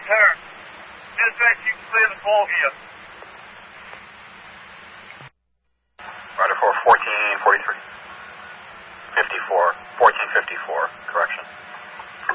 turn. Dispatch, you clear the call here. Rider 4, 1443. 54. 1454, correction.